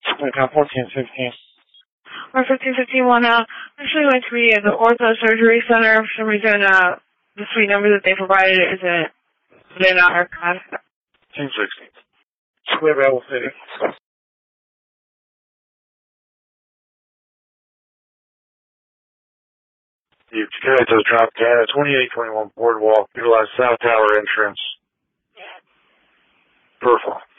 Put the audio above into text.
We got 1415. Or 1551, actually went to be the Ortho Surgery Center. For some reason, the suite number that they provided isn't not archived. 1016. Square Battle City. You carried to the Tropicana, 2821 Boardwalk, utilize South Tower entrance. Perfect.